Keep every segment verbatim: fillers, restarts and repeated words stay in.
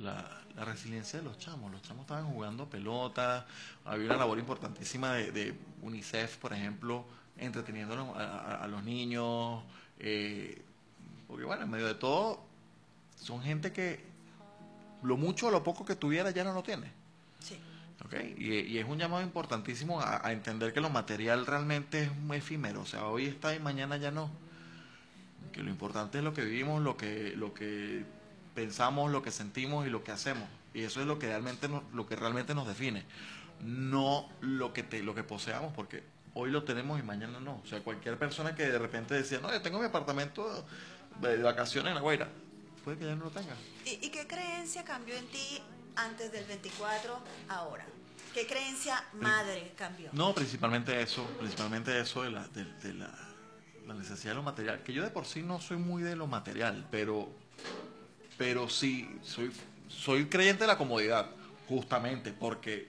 la, la resiliencia de los chamos. Los chamos estaban jugando pelota, había una labor importantísima de, de UNICEF, por ejemplo, entreteniendo a, los- a- a los niños, eh, porque bueno, en medio de todo, son gente que lo mucho o lo poco que tuviera ya no lo tiene. Sí. ¿Ok? Y, y es un llamado importantísimo a, a entender que lo material realmente es muy efímero, o sea, hoy está y mañana ya no. Que lo importante es lo que vivimos, lo que, lo que pensamos, lo que sentimos y lo que hacemos. Y eso es lo que realmente nos, lo que realmente nos define. No lo que te, lo que poseamos, porque hoy lo tenemos y mañana no. O sea, cualquier persona que de repente decía, no, yo tengo mi apartamento de vacaciones en La Guaira, puede que ya no lo tenga. ¿Y, y qué creencia cambió en ti antes del veinticuatro, ahora? ¿Qué creencia madre cambió? No, principalmente eso, principalmente eso de la, de, de la, la necesidad de lo material, que yo de por sí no soy muy de lo material, pero, pero sí, soy, soy creyente de la comodidad, justamente, porque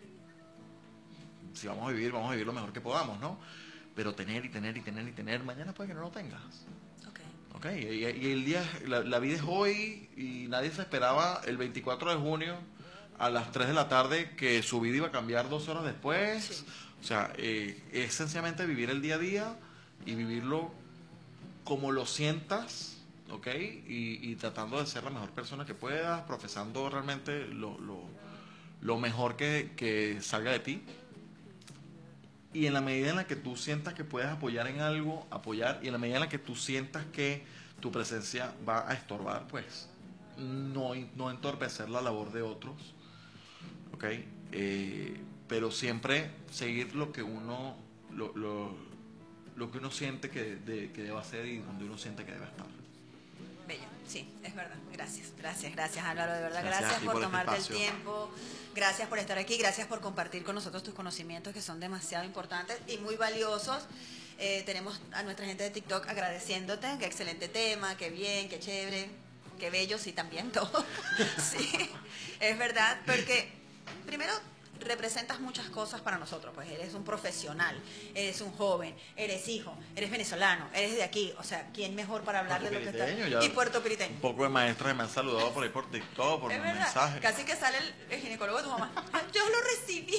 si vamos a vivir, vamos a vivir lo mejor que podamos, ¿no? Pero tener y tener y tener y tener, mañana puede que no lo tengas. Ok. ¿Ok? Y, y el día, la, la vida es hoy y nadie se esperaba el veinticuatro de junio a las tres de la tarde que su vida iba a cambiar dos horas Sí. después. O sea, eh, es sencillamente vivir el día a día y vivirlo como lo sientas, ¿ok? Y, y tratando de ser la mejor persona que puedas, profesando realmente lo, lo, lo mejor que, que salga de ti. Y en la medida en la que tú sientas que puedes apoyar en algo, apoyar, y en la medida en la que tú sientas que tu presencia va a estorbar, pues no, no entorpecer la labor de otros, ¿ok? Eh, pero siempre seguir lo que uno, lo, lo, lo que uno siente que, de, que debe hacer y donde uno siente que debe estar. Bello, sí, es verdad. Gracias, gracias, gracias Álvaro, de verdad. Gracias a Gracias ti por por este tomarte el espacio. tiempo, gracias por estar aquí, gracias por compartir con nosotros tus conocimientos que son demasiado importantes y muy valiosos. Eh, tenemos a nuestra gente de TikTok agradeciéndote, qué excelente tema, qué bien, qué chévere, qué bello, sí, también todo. Sí, es verdad, porque primero representas muchas cosas para nosotros, pues eres un profesional, eres un joven, eres hijo, eres venezolano, eres de aquí, o sea, ¿quién mejor para hablar de lo que está? Puertorriqueño, ya Y puertorriqueño. un poco de maestras me han saludado por ahí por TikTok, por Es los verdad, mensajes. casi que sale el, el ginecólogo de tu mamá. "Ay, yo lo recibí".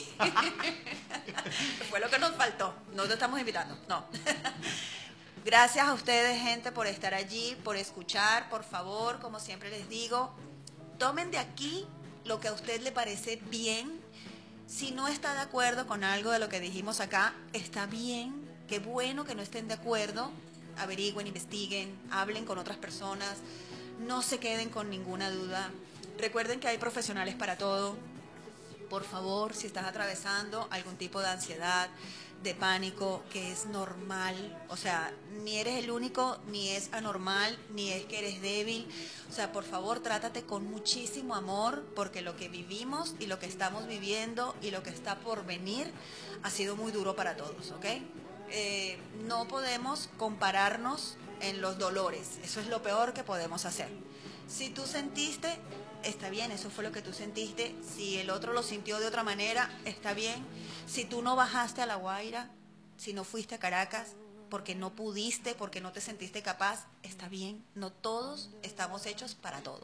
Fue lo que nos faltó. No te estamos invitando, no. Gracias a ustedes, gente, por estar allí, por escuchar. Por favor, como siempre les digo, tomen de aquí lo que a usted le parece bien. Si no está de acuerdo con algo de lo que dijimos acá, está bien. Qué bueno que no estén de acuerdo. Averigüen, investiguen, hablen con otras personas. No se queden con ninguna duda. Recuerden que hay profesionales para todo. Por favor, si estás atravesando algún tipo de ansiedad, de pánico, que es normal, o sea, ni eres el único, ni es anormal, ni es que eres débil, o sea, por favor, trátate con muchísimo amor, porque lo que vivimos y lo que estamos viviendo y lo que está por venir ha sido muy duro para todos, ¿ok? Eh, no podemos compararnos en los dolores, eso es lo peor que podemos hacer. Si tú sentiste, está bien, eso fue lo que tú sentiste. Si el otro lo sintió de otra manera, está bien. Si tú no bajaste a La Guaira, si no fuiste a Caracas, porque no pudiste, porque no te sentiste capaz, está bien. No todos estamos hechos para todo.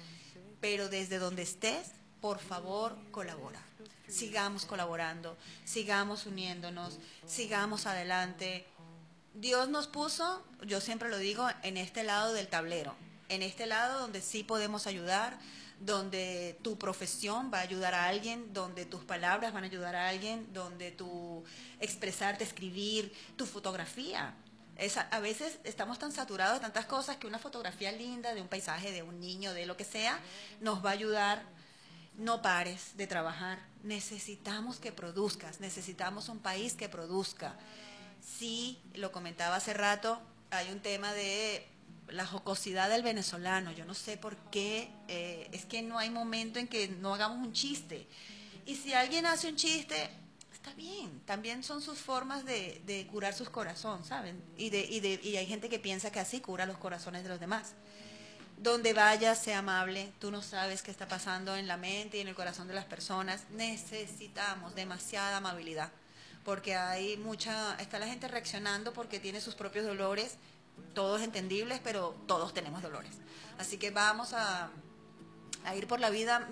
Pero desde donde estés, por favor, colabora. Sigamos colaborando, sigamos uniéndonos, sigamos adelante. Dios nos puso, yo siempre lo digo, en este lado del tablero, en este lado donde sí podemos ayudar, donde tu profesión va a ayudar a alguien, donde tus palabras van a ayudar a alguien, donde tu expresarte, escribir, tu fotografía. Es, a, a veces estamos tan saturados de tantas cosas que una fotografía linda de un paisaje, de un niño, de lo que sea, nos va a ayudar. No pares de trabajar, necesitamos que produzcas, necesitamos un país que produzca. Sí, lo comentaba hace rato, hay un tema de la jocosidad del venezolano. Yo no sé por qué, eh, es que no hay momento en que no hagamos un chiste. Y si alguien hace un chiste, está bien, también son sus formas de, de curar sus corazones, ¿saben? Y, de, y, de, y hay gente que piensa que así cura los corazones de los demás. Donde vayas, sea amable, tú no sabes qué está pasando en la mente y en el corazón de las personas. Necesitamos demasiada amabilidad, porque hay mucha, está la gente reaccionando porque tiene sus propios dolores, todos entendibles, pero todos tenemos dolores. Así que vamos a, a ir por la vida